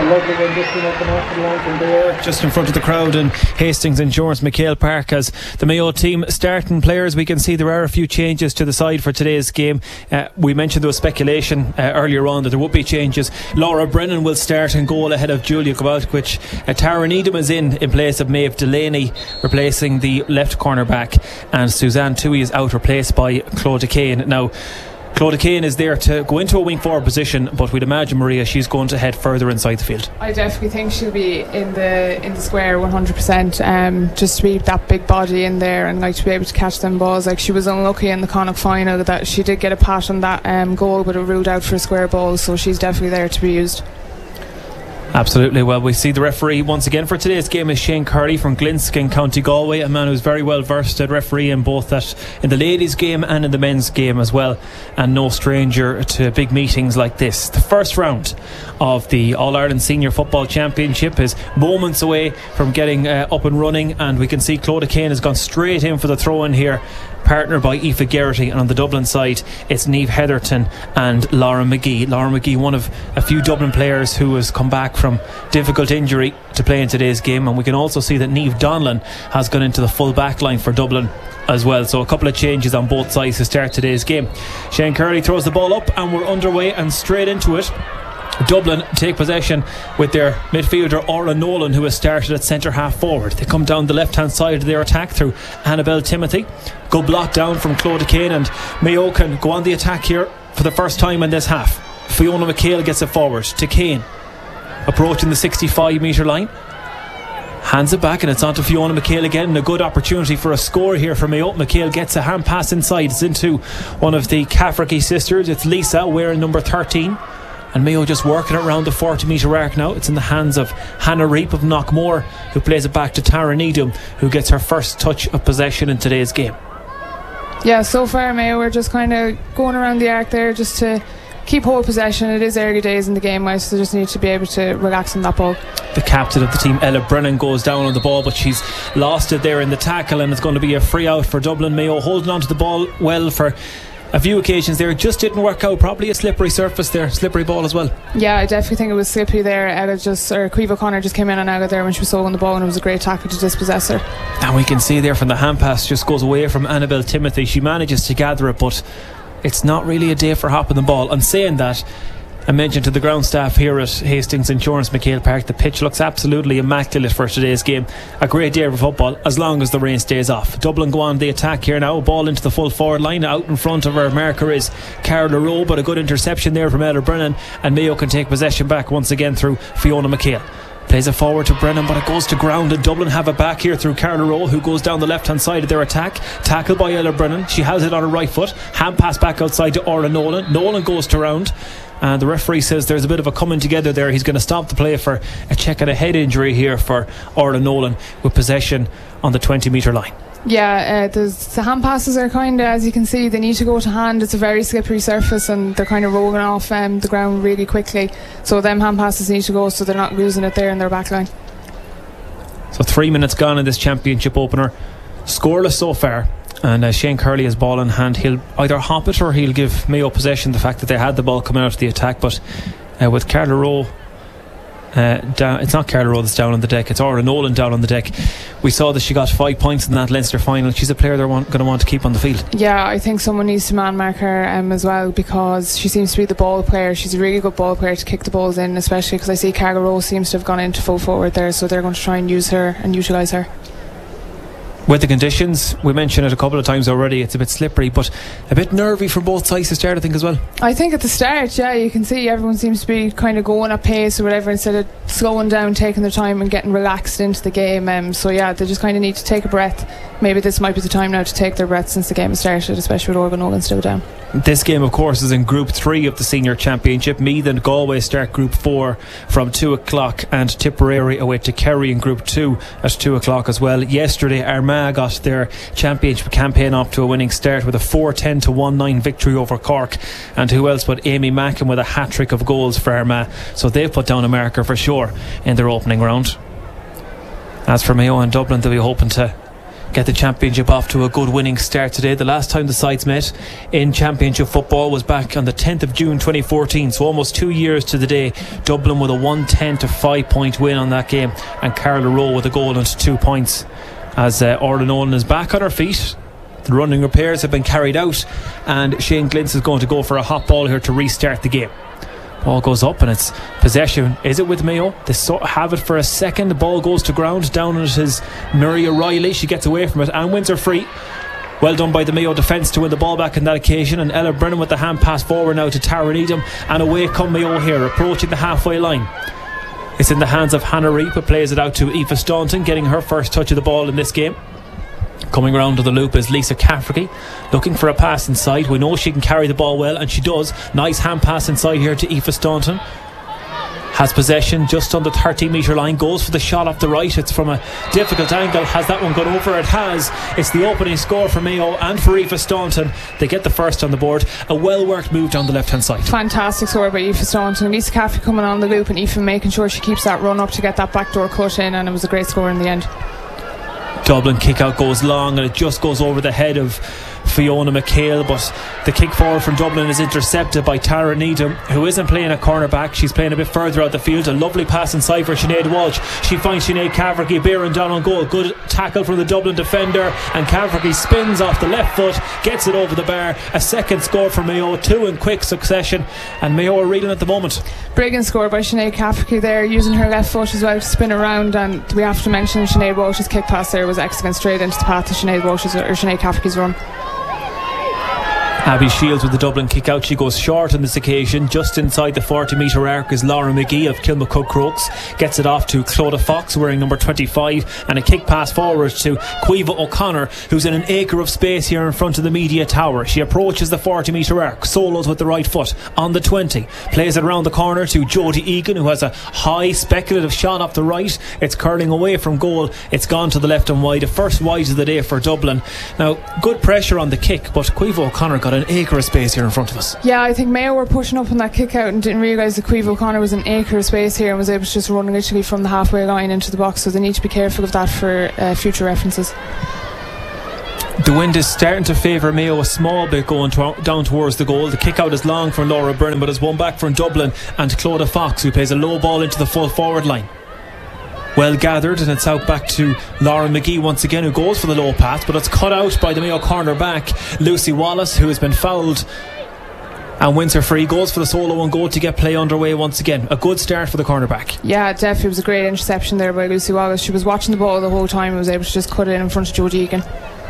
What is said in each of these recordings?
lovely one just been up and off the line from there, just in front of the crowd in Hastings Insurance McHale Park. As the Mayo team starting players, we can see there are a few changes to the side for today's game. We mentioned there was speculation earlier on that there would be changes. Laura Brennan will start in goal ahead of Julia Kowalkiewicz. Tara Needham is in place of Maeve Delaney, replacing the left cornerback, and Suzanne Toohey is out, replaced by Claudia Kane. Now, Claudia Kane is there to go into a wing forward position, but we'd imagine, Maria, she's going to head further inside the field. I definitely think she'll be in the square 100%, just to be that big body in there and like to be able to catch them balls. Like, she was unlucky in the Connacht final that she did get a pat on that goal, but it ruled out for a square ball, so she's definitely there to be used. Absolutely. Well, we see the referee once again for today's game is Shane Curley from Glinsk in County Galway, a man who's very well versed at refereeing both in the ladies game and in the men's game as well, and no stranger to big meetings like this. The first round of the All-Ireland Senior Football Championship is moments away from getting up and running, and we can see Claudia Kane has gone straight in for the throw-in here, partnered by Aoife Geraghty, and on the Dublin side it's Niamh Heatherton and Laura McGee. Laura McGee, one of a few Dublin players who has come back from difficult injury to play in today's game, and we can also see that Niamh Donlan has gone into the full back line for Dublin as well. So a couple of changes on both sides to start today's game. Shane Curley throws the ball up and we're underway and straight into it. Dublin take possession with their midfielder Orla Nolan, who has started at centre half forward. They come down the left hand side of their attack through Annabelle Timothy. Good block down from Claudia Kane, and Mayo can go on the attack here for the first time in this half. Fiona McHale gets it forward to Kane, approaching the 65 metre line, hands it back, and it's on to Fiona McHale again, and a good opportunity for a score here for Mayo. McHale gets a hand pass inside. It's into one of the Cafferty sisters. It's Lisa wearing number 13, and Mayo just working it around the 40 metre arc now. It's in the hands of Hannah Reap of Knockmore, who plays it back to Tara Needham, who gets her first touch of possession in today's game. Yeah, so far Mayo, we're just kind of going around the arc there just to keep hold possession. It is early days in the game, so they just need to be able to relax on that ball. The captain of the team, Ella Brennan, goes down on the ball, but she's lost it there in the tackle, and it's going to be a free out for Dublin. Mayo holding on to the ball well for a few occasions there. It just didn't work out. Probably a slippery surface there, slippery ball as well. Yeah, I definitely think it was slippery there. Caoimhe O'Connor just came in on Ella there when she was holding the ball, and it was a great tackle to dispossess her. And we can see there from the hand pass just goes away from Annabelle Timothy. She manages to gather it, but it's not really a day for hopping the ball. And saying that, I mentioned to the ground staff here at Hastings Insurance McHale Park, the pitch looks absolutely immaculate for today's game. A great day for football, as long as the rain stays off. Dublin go on the attack here now, ball into the full forward line. Out in front of our marker is Carla Rowe, but a good interception there from Ella Brennan, and Mayo can take possession back once again through Fiona McHale. Plays it forward to Brennan, but it goes to ground, and Dublin have it back here through Carla Rowe, who goes down the left hand side of their attack. Tackled by Ella Brennan. She has it on her right foot. Hand pass back outside to Orla Nolan. Nolan goes to round, and the referee says there's a bit of a coming together there. He's going to stop the play for a check at a head injury here for Orla Nolan, with possession on the 20 metre line. Yeah, the hand passes are kind of, as you can see, they need to go to hand. It's a very slippery surface, and they're kind of rolling off the ground really quickly, so them hand passes need to go so they're not losing it there in their back line. So 3 minutes gone in this championship opener, scoreless so far, and Shane Curley has ball in hand. He'll either hop it or he'll give Mayo possession, the fact that they had the ball coming out of the attack. But with Carla Rowe down, it's not Carla Rowe that's down on the deck, it's Orla Nolan down on the deck. We saw that she got 5 points in that Leinster final. She's a player they're going to want to keep on the field. Yeah, I think someone needs to man mark her as well, because she seems to be the ball player. She's a really good ball player to kick the balls in, especially because I see Carla Rowe seems to have gone into full forward there, so they're going to try and use her and utilise her. With the conditions, we mentioned it a couple of times already, it's a bit slippery, but a bit nervy from both sides to start, I think, as well. I think at the start, yeah, you can see everyone seems to be kind of going at pace or whatever, instead of slowing down, taking their time and getting relaxed into the game. So yeah, they just kind of need to take a breath. Maybe this might be the time now to take their breath since the game has started, especially with Organ Nolan still down. This game, of course, is in Group 3 of the Senior Championship. Meath and Galway start Group 4 from 2 o'clock, and Tipperary away to Kerry in Group 2 at 2 o'clock as well. Yesterday, Armagh got their championship campaign off to a winning start with a 4-10 to 1-9 victory over Cork, and who else but Amy Mackin with a hat-trick of goals for Armagh. So they've put down a marker for sure in their opening round. As for Mayo and Dublin, they'll be hoping to get the championship off to a good winning start today. The last time the sides met in championship football was back on the 10th of June 2014, so almost 2 years to the day. Dublin with a 110 to 5 point win on that game, and Carla Rowe with a goal and 2 points. As Orla Nolan is back on her feet, the running repairs have been carried out, and Shane Glintz is going to go for a hot ball here to restart the game. Ball goes up and it's possession. Is it with Mayo? They sort of have it for a second. The ball goes to ground. Down on it is Maria Riley. She gets away from it and wins her free. Well done by the Mayo defence to win the ball back on that occasion. And Ella Brennan with the hand pass forward now to Tara Needham. And away come Mayo here, approaching the halfway line. It's in the hands of Hannah Reap, who plays it out to Aoife Staunton, getting her first touch of the ball in this game. Coming around to the loop is Lisa Cafferty, looking for a pass inside. We know she can carry the ball well, and she does. Nice hand pass inside here to Aoife Staunton. Has possession just on the 30 metre line, goes for the shot off the right. It's from a difficult angle. Has that one gone over? It has. It's the opening score for Mayo and for Aoife Staunton. They get the first on the board. A well worked move down the left hand side. Fantastic score by Aoife Staunton. Lisa Cafferty coming on the loop, and Aoife making sure she keeps that run up to get that backdoor cut in, and it was a great score in the end. Dublin kick out goes long and it just goes over the head of Fiona McHale, but the kick forward from Dublin is intercepted by Tara Needham, who isn't playing a cornerback. She's playing a bit further out the field. A lovely pass inside for Sinead Walsh. She finds Sinead Cafferty bearing down on goal. Good tackle from the Dublin defender, and Cafferty spins off the left foot, gets it over the bar. A second score for Mayo, 2 in quick succession, and Mayo are reeling at the moment. Brilliant score by Sinead Cafferty there, using her left foot as well to spin around, and we have to mention Sinead Walsh's kick pass there was excellent, straight into the path of Sinead Cafferty's run. Abby Shields with the Dublin kick out. She goes short on this occasion. Just inside the 40 metre arc is Laura McGee of Kilmacud Crokes. Gets it off to Clodagh Fox wearing number 25, and a kick pass forward to Caoimhe O'Connor, who's in an acre of space here in front of the media tower. She approaches the 40 metre arc, solos with the right foot on the 20, plays it around the corner to Jodie Egan, who has a high speculative shot off the right. It's curling away from goal. It's gone to the left and wide. A first wide of the day for Dublin. Now, good pressure on the kick, but Caoimhe O'Connor got an acre of space here in front of us. Yeah, I think Mayo were pushing up on that kick out and didn't realise that Caoimhe O'Connor was an acre of space here and was able to just run literally from the halfway line into the box, so they need to be careful of that for future references. The wind is starting to favour Mayo a small bit going down towards the goal. The kick out is long from Laura Brennan, but it's won back from Dublin and Clodagh Fox, who plays a low ball into the full forward line. Well gathered, and it's out back to Laura McGee once again, who goes for the low pass, but it's cut out by the Mayo corner back Lucy Wallace, who has been fouled and wins her free. Goes for the solo and goal to get play underway once again. A good start for the cornerback. Yeah, definitely. It was a great interception there by Lucy Wallace. She was watching the ball the whole time and was able to just cut it in front of Jodie Egan.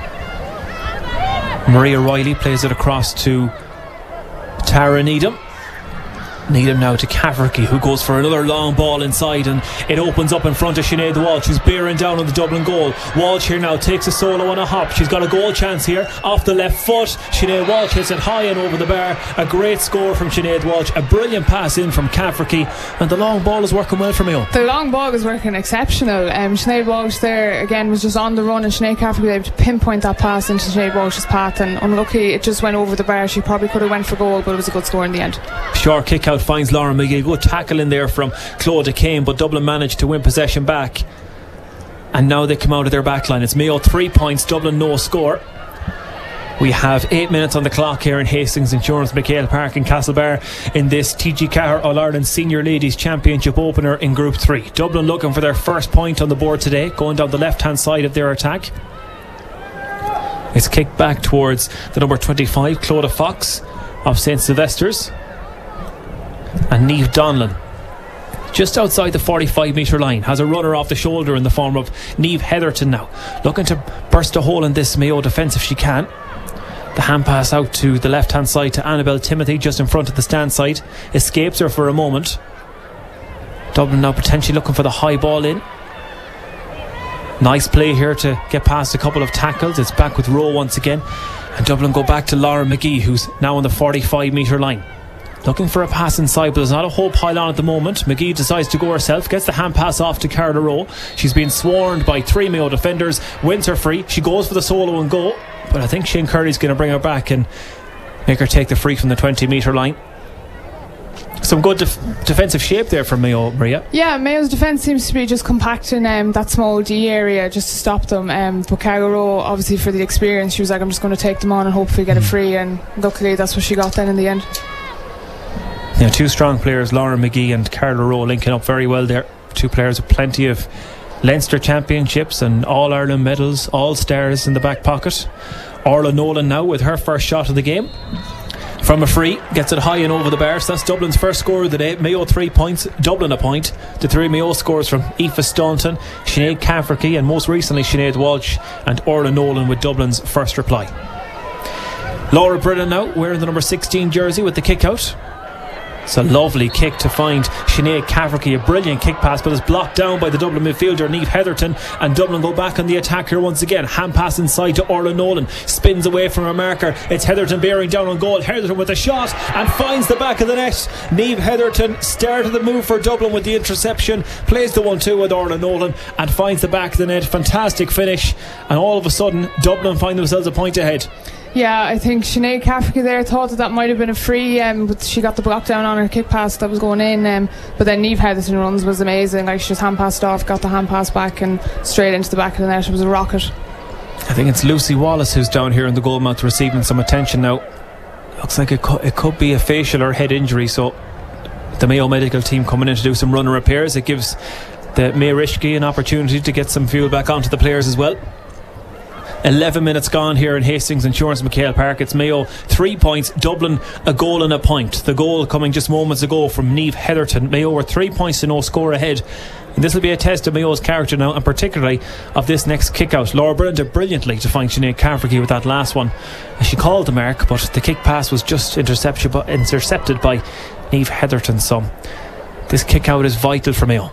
Maria Riley plays it across to Tara Needham. Needham now to Cafferty, who goes for another long ball inside, and it opens up in front of Sinead Walsh, who's bearing down on the Dublin goal. Walsh here now takes a solo and a hop. She's got a goal chance here off the left foot. Sinead Walsh hits it high and over the bar. A great score from Sinead Walsh. A brilliant pass in from Cafferty, and the long ball is working well for Mayo. The long ball is working exceptional. Sinead Walsh there again was just on the run, and Sinead Cafferty was able to pinpoint that pass into Sinead Walsh's path, and unlucky it just went over the bar. She probably could have went for goal, but it was a good score in the end. Short kick out finds Laura McGee. Good tackle in there from Clodagh Kane, but Dublin managed to win possession back, and now they come out of their back line. It's Mayo 3 points, Dublin no score. We have 8 minutes on the clock here in Hastings Insurance McHale Park in Castlebar in this TG Carr All-Ireland Senior Ladies Championship opener in Group 3. Dublin looking for their first point on the board today, going down the left hand side of their attack. It's kicked back towards the number 25 Clodagh Fox of St Sylvester's, and Niamh Donlan just outside the 45 metre line has a runner off the shoulder in the form of Niamh Heatherton, now looking to burst a hole in this Mayo defence if she can. The hand pass out to the left hand side to Annabelle Timothy just in front of the stand side, escapes her for a moment. Dublin now potentially looking for the high ball in. Nice play here to get past a couple of tackles. It's back with Rowe once again, and Dublin go back to Laura McGee, who's now on the 45 metre line, looking for a pass inside, but there's not a whole pile on at the moment. McGee decides to go herself, gets the hand pass off to Carla Rowe. She's been swarmed by 3 Mayo defenders, wins her free. She goes for the solo and go, but I think Shane Curry's going to bring her back and make her take the free from the 20 metre line. Some good defensive shape there from Mayo, Maria. Yeah, Mayo's defence seems to be just compacting that small D area just to stop them. But Carla Rowe, obviously for the experience, she was like, I'm just going to take them on and hopefully get a free, and luckily that's what she got then in the end. Yeah, two strong players, Lauren McGee and Carla Rowe, linking up very well there. Two players with plenty of Leinster championships and All-Ireland medals, all-stars in the back pocket. Orla Nolan now with her first shot of the game. From a free, gets it high and over the bar. So that's Dublin's first score of the day. Mayo 3 points, Dublin a point. The three Mayo scores from Aoife Staunton, Sinead Cafferty, and most recently Sinead Walsh and Orla Nolan with Dublin's first reply. Laura Brennan now wearing the number 16 jersey with the kick out. It's a lovely kick to find Sinead Cafferty, a brilliant kick pass, but it's blocked down by the Dublin midfielder Niamh Heatherton, and Dublin go back on the attack here once again. Hand pass inside to Orla Nolan, spins away from her marker. It's Heatherton bearing down on goal. Heatherton with a shot and finds the back of the net. Niamh Heatherton started the move for Dublin with the interception, plays the 1-2 with Orla Nolan and finds the back of the net. Fantastic finish, and all of a sudden Dublin find themselves a point ahead. Yeah, I think Sinead Cafferty there thought that might have been a free, but she got the block down on her kick pass that was going in, but then Niamh Heatherton runs was amazing. Like, she just hand passed off, got the hand pass back and straight into the back of the net. It was a rocket. I think it's Lucy Wallace who's down here in the goal mouth receiving some attention now. Looks like it could be a facial or head injury, so the Mayo medical team coming in to do some runner repairs. It gives the Mayo Rishke an opportunity to get some fuel back onto the players as well. 11 minutes gone here in Hastings Insurance McHale Park. It's Mayo 3 points, Dublin a goal and a point. The goal coming just moments ago from Niamh Heatherton. Mayo were 3 points to no score ahead, and this will be a test of Mayo's character now, and particularly of this next kick out. Laura Brennan did brilliantly to find Sinead Cafferty with that last one. She called the mark, but the kick pass was just intercepted by Niamh Heatherton. So this kick out is vital for Mayo.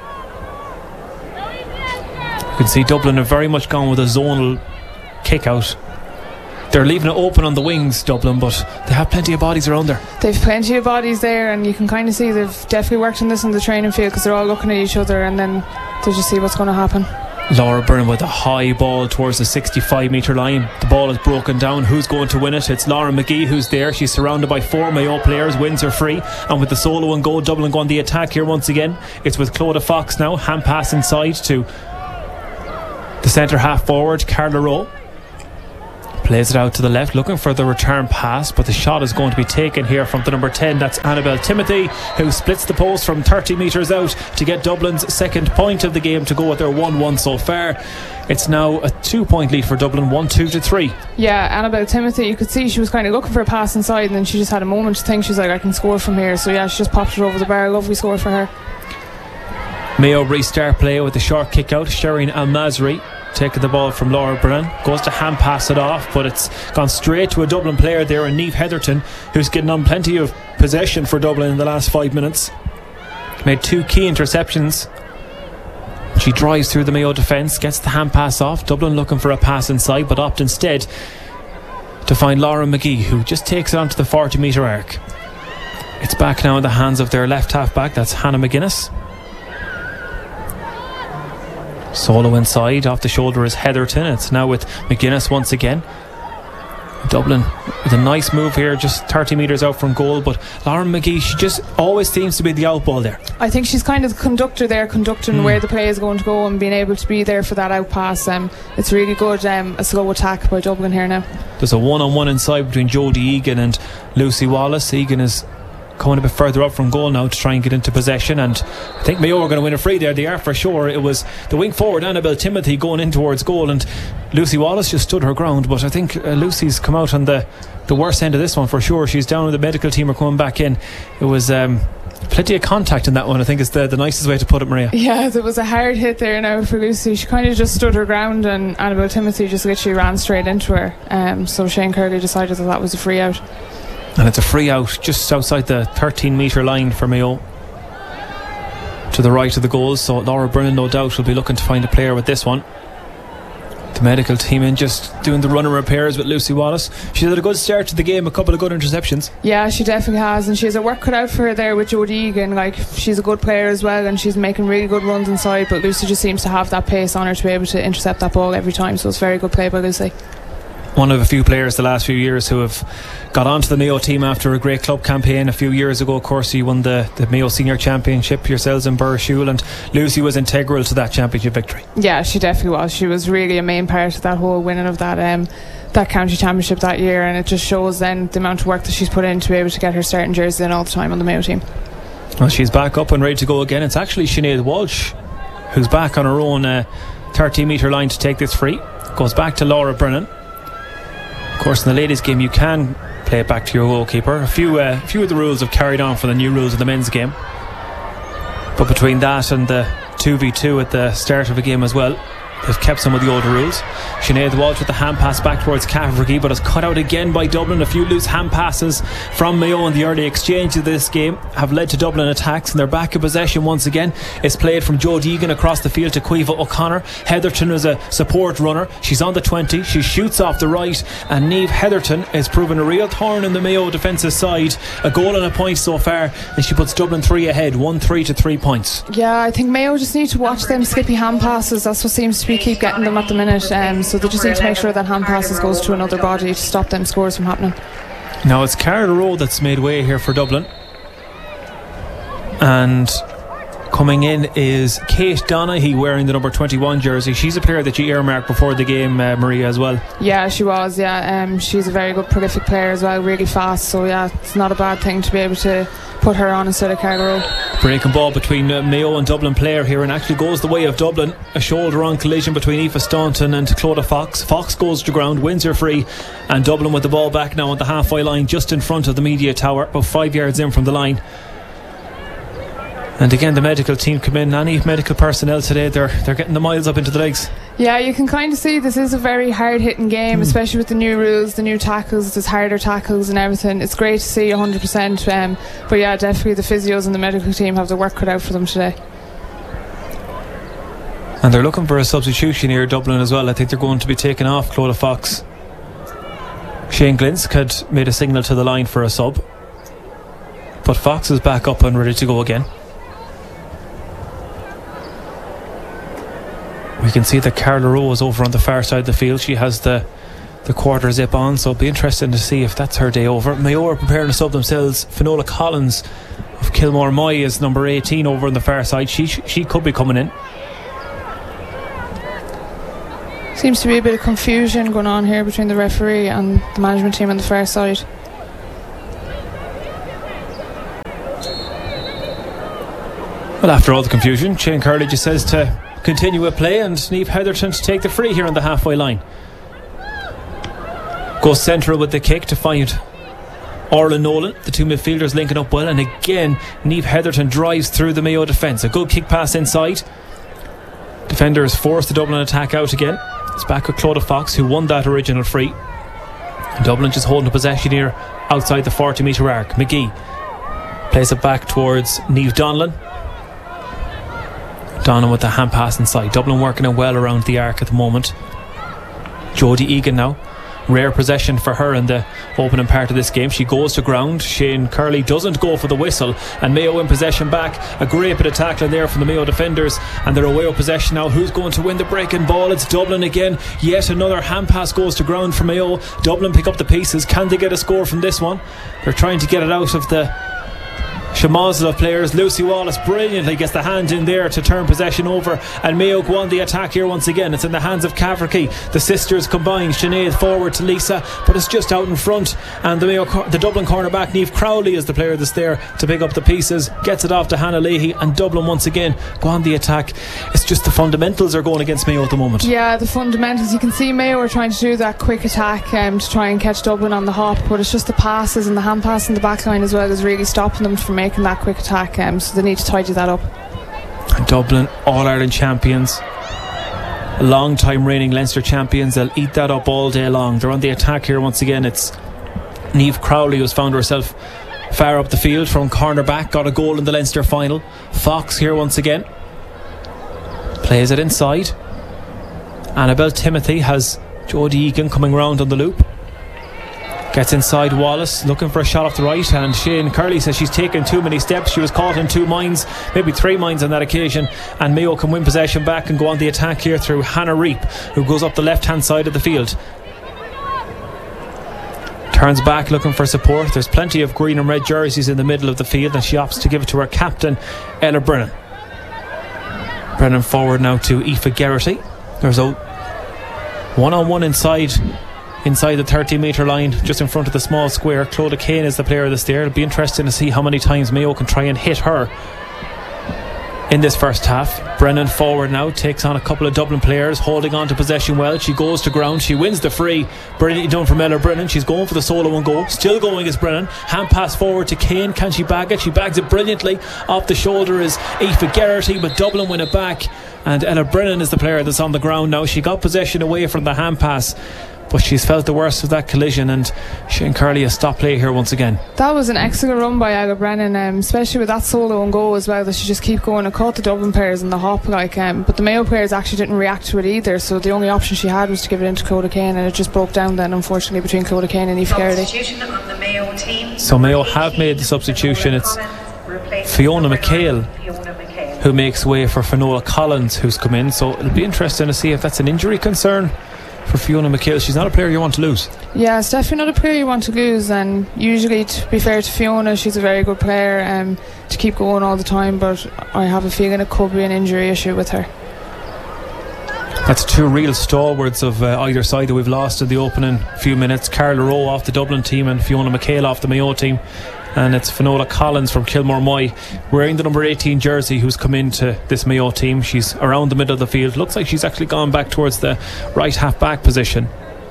You can see Dublin are very much gone with a zonal kick out. They're leaving it open on the wings, Dublin, but they have plenty of bodies around there. They've plenty of bodies there, and you can kind of see they've definitely worked on this in the training field, because they're all looking at each other and then they just see what's going to happen. Laura Byrne with a high ball towards the 65 metre line. The ball is broken down. Who's going to win it? It's Lauren McGee who's there. She's surrounded by four Mayo players, wins her free, and with the solo and goal, Dublin go on the attack here once again. It's with Clodagh Fox now, hand pass inside to the centre half forward Carla Rowe. Plays it out to the left, looking for the return pass, but the shot is going to be taken here from the number 10. That's Annabelle Timothy, who splits the post from 30 metres out to get Dublin's second point of the game to go with their 1-1 so far. It's now a 2-point lead for Dublin, 1-2 to 3. Yeah, Annabelle Timothy, you could see she was kind of looking for a pass inside, and then she just had a moment to think. She's like, I can score from here. So yeah, she just popped it over the bar. Lovely score for her. Mayo restart play with the short kick out. Shireen Al-Masri taking the ball from Laura Brennan, goes to hand pass it off, but it's gone straight to a Dublin player there in Niamh Heatherton, who's getting on plenty of possession for Dublin in the last 5 minutes. Made two key interceptions. She drives through the Mayo defence, gets the hand pass off. Dublin looking for a pass inside, but opt instead to find Laura McGee, who just takes it onto the 40 metre arc. It's back now in the hands of their left half back, that's Hannah McGuinness. Solo inside, off the shoulder is Heatherton. It's now with McGuinness once again. Dublin with a nice move here, just 30 metres out from goal, but Lauren McGee, she just always seems to be the out ball there. I think she's kind of the conductor there, conducting where the play is going to go and being able to be there for that out pass. It's really good, a slow attack by Dublin here now. There's a one-on-one inside between Jodie Egan and Lucy Wallace. Egan is coming a bit further up from goal now to try and get into possession, and I think Mayo are going to win a free there. They are for sure. It was the wing forward Annabelle Timothy going in towards goal, and Lucy Wallace just stood her ground, but I think Lucy's come out on the worst end of this one for sure. She's down with the medical team are coming back in. It was plenty of contact in that one, I think is the nicest way to put it, Maria. Yeah, there was a hard hit there now for Lucy. She kind of just stood her ground, and Annabelle Timothy just literally ran straight into her, so Shane Curley decided that was a free out. And it's a free out just outside the 13 metre line for Mayo, to the right of the goals. So Laura Brennan no doubt will be looking to find a player with this one. The medical team in just doing the runner repairs with Lucy Wallace. She's had a good start to the game, a couple of good interceptions. Yeah, she definitely has, and she has a work cut out for her there with Jodie Egan. Like, she's a good player as well, and she's making really good runs inside, but Lucy just seems to have that pace on her to be able to intercept that ball every time, so it's very good play by Lucy. One of a few players the last few years who have got onto the Mayo team after a great club campaign. A few years ago, of course, you won the Mayo Senior Championship yourselves in Burrishoole, and Lucy was integral to that championship victory. Yeah, she definitely was. She was really a main part of that whole winning of that county championship that year, and it just shows then the amount of work that she's put in to be able to get her starting jersey in all the time on the Mayo team. Well, she's back up and ready to go again. It's actually Sinead Walsh who's back on her own 30-metre line to take this free. Goes back to Laura Brennan. Of course, in the ladies' game, you can play it back to your goalkeeper. A few of the rules have carried on from the new rules of the men's game, but between that and the 2v2 at the start of a game as well, they've kept some of the older rules. Sinead Walsh with the hand pass back towards Cavergy, but is cut out again by Dublin. A few loose hand passes from Mayo in the early exchange of this game have led to Dublin attacks, and they're back in possession once again. It's played from Jo Deegan across the field to Caoimhe O'Connor. Heatherton is a support runner. She's on the 20. She shoots off the right, and Niamh Heatherton is proven a real thorn in the Mayo defensive side. A goal and a point so far, and she puts Dublin 3 ahead, 1-3 to 3 points. Yeah, I think Mayo just need to watch them skippy hand passes. That's what seems to be keep getting them at the minute, so they just need to make sure that hand passes goes to another body to stop them scores from happening. Now it's Carla Rowe that's made way here for Dublin, and coming in is Kate Donaghy wearing the number 21 jersey. She's a player that you earmarked before the game, Maria, as well. Yeah, she was. She's a very good prolific player as well, really fast, so yeah, it's not a bad thing to be able to put her on instead of Carla Rowe. Breaking ball between Mayo and Dublin player here, and actually goes the way of Dublin. A shoulder on collision between Aoife Staunton and Clodagh Fox. Fox goes to ground, wins her free, and Dublin with the ball back now on the halfway line, just in front of the media tower, about 5 yards in from the line. And again, the medical team come in. Any medical personnel today, they're getting the miles up into the legs. Yeah, you can kind of see this is a very hard hitting game, especially with the new rules, the new tackles. There's harder tackles and everything. It's great to see 100%, but yeah, definitely the physios and the medical team have the work cut out for them today. And they're looking for a substitution here, Dublin as well. I think they're going to be taking off Clodagh Fox. Shane Glinsk had made a signal to the line for a sub, but Fox is back up and ready to go again. We can see that Carla Rowe is over on the far side of the field. She has the quarter zip on, so it'll be interesting to see if that's her day over. Mayo are preparing to sub themselves. Finola Collins of Kilmore Moy is number 18 over on the far side. She could be coming in. Seems to be a bit of confusion going on here between the referee and the management team on the far side. Well, after all the confusion, Shane Curley just says to continue with play, and Niamh Heatherton to take the free here on the halfway line. Goes central with the kick to find Orla Nolan. The two midfielders linking up well, and again Niamh Heatherton drives through the Mayo defence. A good kick pass inside. Defenders force the Dublin attack out again. It's back with Clodagh Fox, who won that original free. And Dublin just holding the possession here outside the 40-metre arc. McGee plays it back towards Niamh Donlan. Donlan with the hand pass inside. Dublin working it well around the arc at the moment. Jodie Egan now. Rare possession for her in the opening part of this game. She goes to ground. Shane Curley doesn't go for the whistle, and Mayo in possession back. A great bit of tackling there from the Mayo defenders, and they're away with possession now. Who's going to win the breaking ball? It's Dublin again. Yet another hand pass goes to ground for Mayo. Dublin pick up the pieces. Can they get a score from this one? They're trying to get it out of the Shamasla players. Lucy Wallace brilliantly gets the hand in there to turn possession over, and Mayo go on the attack here once again. It's in the hands of Caverky. The sisters combine. Sinead forward to Lisa, but it's just out in front, and the Dublin cornerback Niamh Crowley is the player that's there to pick up the pieces. Gets it off to Hannah Leahy, and Dublin once again go on the attack. It's just the fundamentals are going against Mayo at the moment. Yeah, the fundamentals. You can see Mayo are trying to do that quick attack to try and catch Dublin on the hop, but it's just the passes and the hand pass in the back line as well is really stopping them from making that quick attack, so they need to tidy that up. And Dublin, All-Ireland champions, long time reigning Leinster champions, they'll eat that up all day long. They're on the attack here once again. It's Niamh Crowley who's found herself far up the field from cornerback, got a goal in the Leinster final. Fox here once again, plays it inside. Annabelle Timothy has Jodie Egan coming round on the loop. Gets inside Wallace, looking for a shot off the right, and Shane Curley says she's taken too many steps. She was caught in two minds, maybe three minds on that occasion, and Mayo can win possession back and go on the attack here through Hannah Reap, who goes up the left hand side of the field. Turns back looking for support. There's plenty of green and red jerseys in the middle of the field, and she opts to give it to her captain, Ella Brennan. Brennan forward now to Aoife Geraghty. There's a one-on-one inside the 30 metre line, just in front of the small square. Clodagh Kane is the player that's there. It'll be interesting to see how many times Mayo can try and hit her in this first half. Brennan forward now, takes on a couple of Dublin players, holding on to possession well. She goes to ground, she wins the free. Brilliantly done from Ella Brennan. She's going for the solo and goal. Still going is Brennan. Hand pass forward to Kane. Can she bag it? She bags it brilliantly. Off the shoulder is Aoife Geraghty, but Dublin win it back, and Ella Brennan is the player that's on the ground now. She got possession away from the hand pass, but she's felt the worst of that collision, and Shane Curley a stop play here once again. That was an excellent run by Ella Brennan, especially with that solo and goal as well, that she just keep going and caught the Dublin players in the hop, but the Mayo players actually didn't react to it either, so the only option she had was to give it into Clodagh Kane, and it just broke down then, unfortunately, between Clodagh Kane and Aoife Geraghty. So Mayo have made the substitution. It's Fiona McHale who makes way for Finola Collins, who's come in, so it'll be interesting to see if that's an injury concern for Fiona McHale. She's not a player you want to lose. Yeah, it's definitely not a player you want to lose, and usually, to be fair to Fiona, she's a very good player to keep going all the time, but I have a feeling it could be an injury issue with her. That's two real stalwarts of either side that we've lost in the opening few minutes. Carla Rowe off the Dublin team and Fiona McHale off the Mayo team, and it's Finola Collins from Kilmore Moy wearing the number 18 jersey who's come into this Mayo team. She's around the middle of the field. Looks like she's actually gone back towards the right half back position,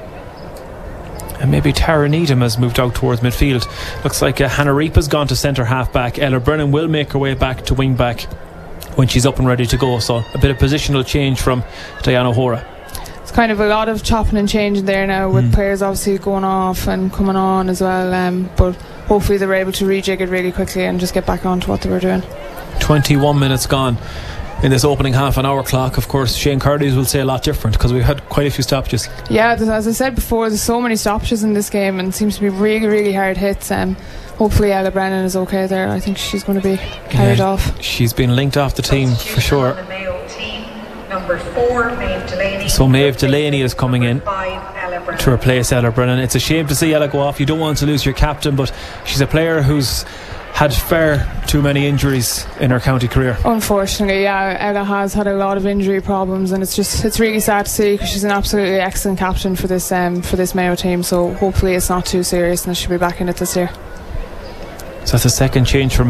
and maybe Tara Needham has moved out towards midfield. Looks like Hannah Reap has gone to centre half back. Ella Brennan will make her way back to wing back when she's up and ready to go, so a bit of positional change from Diana O'Hora. It's kind of a lot of chopping and changing there now, with players obviously going off and coming on as well, but hopefully they were able to rejig it really quickly and just get back on to what they were doing. 21 minutes gone in this opening half an hour clock. Of course, Shane Curley's will say a lot different because we've had quite a few stoppages. Yeah, as I said before, there's so many stoppages in this game, and it seems to be really, really hard hits. Hopefully Ella Brennan is okay there. I think she's going to be carried off. She's been linked off the team for sure. Number 4, Maeve Delaney. So Maeve Delaney is coming in to replace Ella Brennan. It's a shame to see Ella go off. You don't want to lose your captain, but she's a player who's had far too many injuries in her county career. Unfortunately, yeah, Ella has had a lot of injury problems, and it's really sad to see, because she's an absolutely excellent captain for this Mayo team. So hopefully it's not too serious and she'll be back in it this year. So that's a second change for